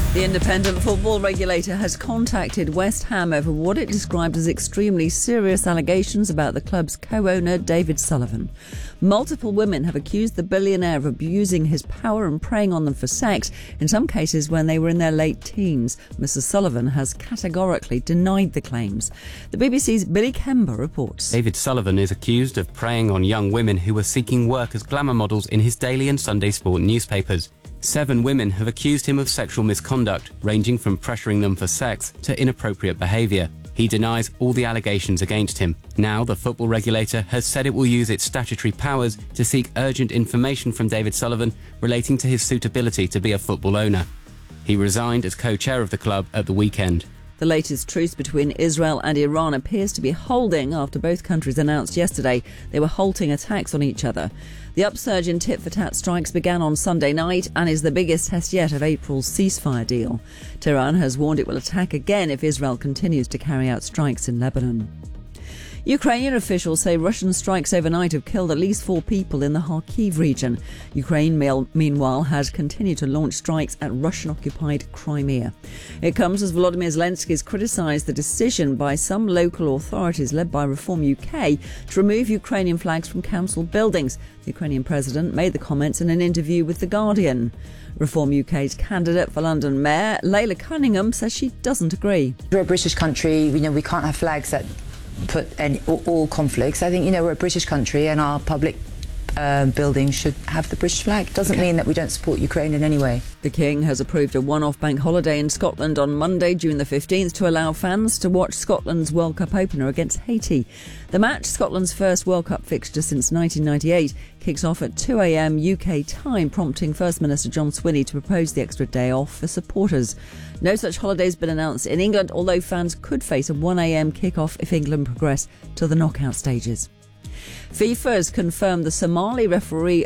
The independent football regulator has contacted West Ham over what it described as extremely serious allegations about the club's co-owner David Sullivan. Multiple women have accused the billionaire of abusing his power and preying on them for sex, in some cases when they were in their late teens. Mrs. Sullivan has categorically denied the claims. The BBC's Billy Kember reports. David Sullivan is accused of preying on young women who were seeking work as glamour models in his daily and Sunday sport newspapers. 7 women have accused him of sexual misconduct, ranging from pressuring them for sex to inappropriate behaviour. He denies all the allegations against him. Now, the football regulator has said it will use its statutory powers to seek urgent information from David Sullivan relating to his suitability to be a football owner. He resigned as co-chair of the club at the weekend. The latest truce between Israel and Iran appears to be holding after both countries announced yesterday they were halting attacks on each other. The upsurge in tit-for-tat strikes began on Sunday night and is the biggest test yet of April's ceasefire deal. Tehran has warned it will attack again if Israel continues to carry out strikes in Lebanon. Ukrainian officials say Russian strikes overnight have killed at least 4 people in the Kharkiv region. Ukraine, meanwhile, has continued to launch strikes at Russian-occupied Crimea. It comes as Volodymyr Zelensky has criticised the decision by some local authorities led by Reform UK to remove Ukrainian flags from council buildings. The Ukrainian president made the comments in an interview with The Guardian. Reform UK's candidate for London Mayor, Layla Cunningham, says she doesn't agree. We're a British country, we can't have flags that put all conflicts. I think, we're a British country and our public buildings should have the British flag. Doesn't mean that we don't support Ukraine in any way. The King has approved a one-off bank holiday in Scotland on Monday, June the 15th, to allow fans to watch Scotland's World Cup opener against Haiti. The match, Scotland's first World Cup fixture since 1998, kicks off at 2 a.m. UK time, prompting First Minister John Swinney to propose the extra day off for supporters. No such holiday has been announced in England, although fans could face a 1 a.m. kick-off if England progress to the knockout stages. FIFA has confirmed the Somali referee